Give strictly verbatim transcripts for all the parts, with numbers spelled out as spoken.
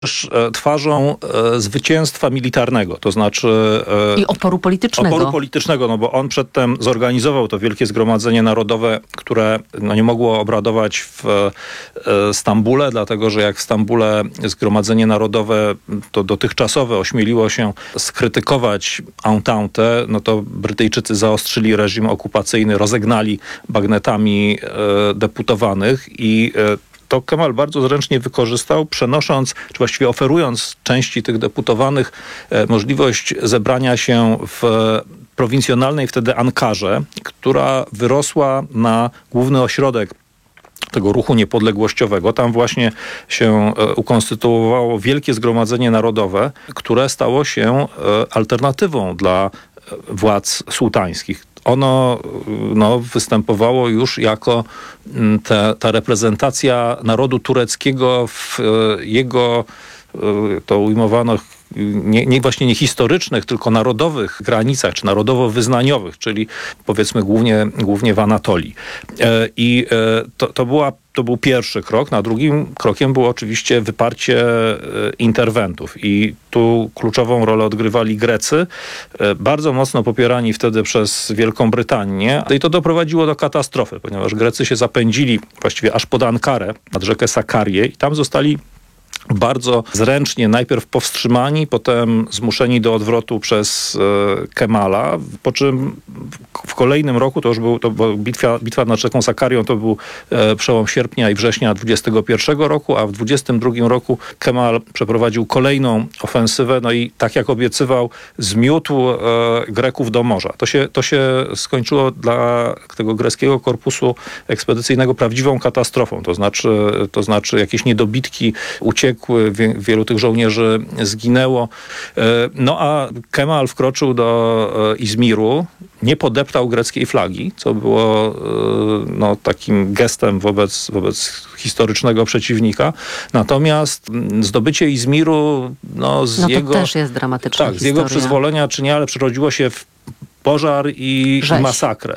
też twarzą e, zwycięstwa militarnego, to znaczy... E, I oporu politycznego. Oporu politycznego, no bo on przedtem zorganizował to Wielkie Zgromadzenie Narodowe, które no, nie mogło obradować w e, Stambule, dlatego że jak w Stambule Zgromadzenie Narodowe, to dotychczasowe, ośmieliło się skrytykować Entente, no to Brytyjczycy zaostrzyli reżim okupacyjny, rozegnali bagnetami e, deputowanych i e, to Kemal bardzo zręcznie wykorzystał, przenosząc, czy właściwie oferując części tych deputowanych e, możliwość zebrania się w prowincjonalnej wtedy Ankarze, która wyrosła na główny ośrodek tego ruchu niepodległościowego. Tam właśnie się e, ukonstytuowało Wielkie Zgromadzenie Narodowe, które stało się e, alternatywą dla e, władz sułtańskich. Ono no, występowało już jako te, ta reprezentacja narodu tureckiego w jego, to ujmowano, nie, nie właśnie nie historycznych, tylko narodowych granicach, czy narodowo-wyznaniowych, czyli powiedzmy głównie, głównie w Anatolii. I to, to była To był pierwszy krok. Na drugim krokiem było oczywiście wyparcie interwentów. I tu kluczową rolę odgrywali Grecy, bardzo mocno popierani wtedy przez Wielką Brytanię. I to doprowadziło do katastrofy, ponieważ Grecy się zapędzili właściwie aż pod Ankarę, nad rzekę Sakarię i tam zostali bardzo zręcznie najpierw powstrzymani, potem zmuszeni do odwrotu przez e, Kemala, po czym w kolejnym roku, to już był, to była bitwa, bitwa nad rzeką Sakarią, to był e, przełom sierpnia i września dwudziestego pierwszego roku, a w dwudziestym drugim roku Kemal przeprowadził kolejną ofensywę, no i tak jak obiecywał, zmiótł e, Greków do morza. To się, to się skończyło dla tego greckiego korpusu ekspedycyjnego prawdziwą katastrofą, to znaczy, to znaczy jakieś niedobitki uciekły, wielu tych żołnierzy zginęło. No a Kemal wkroczył do Izmiru, nie podeptał greckiej flagi, co było no, takim gestem wobec, wobec historycznego przeciwnika. Natomiast zdobycie Izmiru no, z no to jego... też jest dramatyczna tak, historia. z jego przyzwolenia czy nie, ale przerodziło się w pożar i Rzeź. masakrę.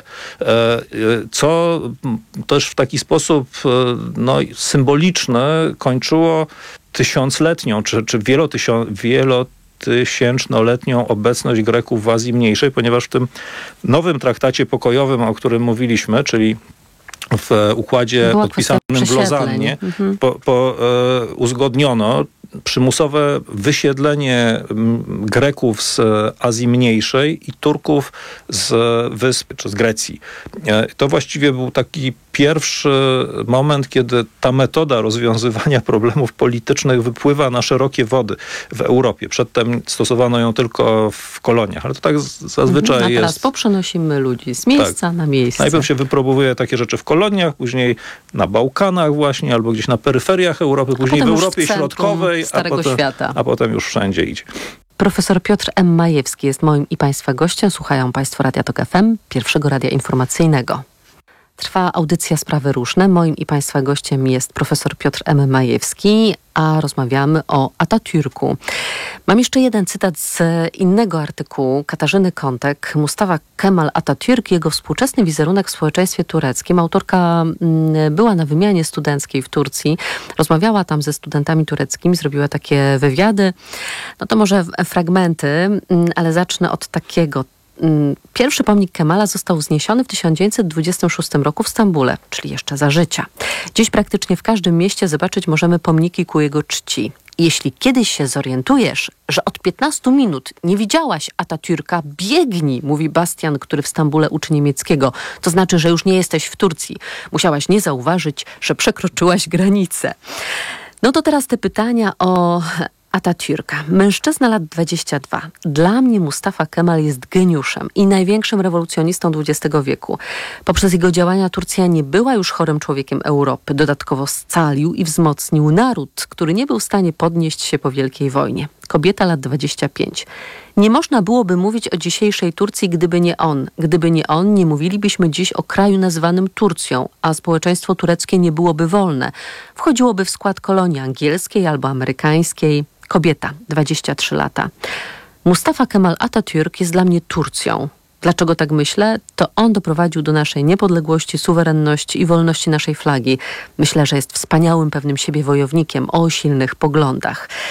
Co też w taki sposób no, symboliczny kończyło tysiącletnią, czy, czy wielotysią, wielotysięcznoletnią obecność Greków w Azji Mniejszej, ponieważ w tym nowym traktacie pokojowym, o którym mówiliśmy, czyli w układzie Była podpisanym w Lozannie, mhm. po, po, e, uzgodniono przymusowe wysiedlenie Greków z Azji Mniejszej i Turków z wysp, czy z Grecji. To właściwie był taki pierwszy moment, kiedy ta metoda rozwiązywania problemów politycznych wypływa na szerokie wody w Europie. Przedtem stosowano ją tylko w koloniach, ale to tak zazwyczaj mhm, a teraz jest. poprzenosimy ludzi z miejsca tak. na miejsce. Najpierw się wypróbuje takie rzeczy w koloniach, później na Bałkanach właśnie, albo gdzieś na peryferiach Europy, później w Europie Środkowej, Starego a potem, Świata. a potem już wszędzie idzie. Profesor Piotr M. Majewski jest moim i Państwa gościem. Słuchają Państwo Radia Tok F M, pierwszego radia informacyjnego. Trwa audycja Sprawy Różne. Moim i Państwa gościem jest profesor Piotr M. Majewski, a rozmawiamy o Atatürku. Mam jeszcze jeden cytat z innego artykułu Katarzyny Kątek. Mustafa Kemal Atatürk, jego współczesny wizerunek w społeczeństwie tureckim. Autorka była na wymianie studenckiej w Turcji. Rozmawiała tam ze studentami tureckimi, zrobiła takie wywiady. No to może fragmenty, ale zacznę od takiego. Pierwszy pomnik Kemala został wzniesiony w tysiąc dziewięćset dwudziestym szóstym roku w Stambule, czyli jeszcze za życia. Dziś praktycznie w każdym mieście zobaczyć możemy pomniki ku jego czci. Jeśli kiedyś się zorientujesz, że od piętnastu minut nie widziałaś Atatürka, biegnij, mówi Bastian, który w Stambule uczy niemieckiego. To znaczy, że już nie jesteś w Turcji. Musiałaś nie zauważyć, że przekroczyłaś granicę. No to teraz te pytania o Atatürka. Mężczyzna lat dwadzieścia dwa. Dla mnie Mustafa Kemal jest geniuszem i największym rewolucjonistą dwudziestego wieku. Poprzez jego działania Turcja nie była już chorym człowiekiem Europy. Dodatkowo scalił i wzmocnił naród, który nie był w stanie podnieść się po Wielkiej Wojnie. Kobieta lat dwadzieścia pięć. Nie można byłoby mówić o dzisiejszej Turcji, gdyby nie on. Gdyby nie on, nie mówilibyśmy dziś o kraju nazywanym Turcją, a społeczeństwo tureckie nie byłoby wolne. Wchodziłoby w skład kolonii angielskiej albo amerykańskiej. Kobieta, dwadzieścia trzy lata. Mustafa Kemal Atatürk jest dla mnie Turcją. Dlaczego tak myślę? To on doprowadził do naszej niepodległości, suwerenności i wolności naszej flagi. Myślę, że jest wspaniałym pewnym siebie wojownikiem o silnych poglądach.